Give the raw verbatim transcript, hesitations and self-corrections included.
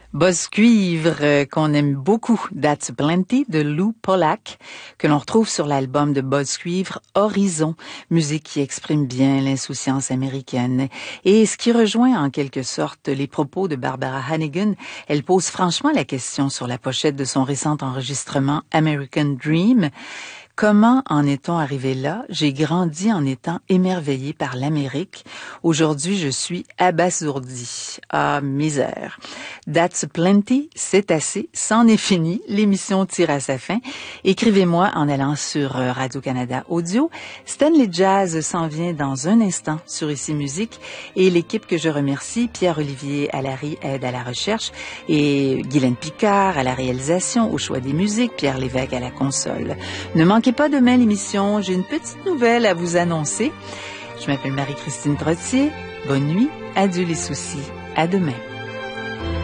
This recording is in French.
Buzz Cuivre, euh, qu'on aime beaucoup, That's Plenty de Lou Pollack, que l'on retrouve sur l'album de Buzz Cuivre, Horizon, musique qui exprime bien l'insouciance américaine. Et ce qui rejoint en quelque sorte les propos de Barbara Hannigan, elle pose franchement la question sur la pochette de son récent enregistrement American Dream. Comment en est-on arrivé là? J'ai grandi en étant émerveillée par l'Amérique. Aujourd'hui, je suis abasourdie. Ah, misère. That's Plenty, c'est assez, c'en est fini. L'émission tire à sa fin. Écrivez-moi en allant sur Radio-Canada Audio. Stanley Jazz s'en vient dans un instant sur Ici Musique. Et l'équipe que je remercie, Pierre-Olivier Allary aide à la recherche et Guylaine Picard à la réalisation, au choix des musiques, Pierre Lévesque à la console. Ne manquez pas demain l'émission, j'ai une petite nouvelle à vous annoncer. Je m'appelle Marie-Christine Trottier. Bonne nuit, adieu les soucis, à demain.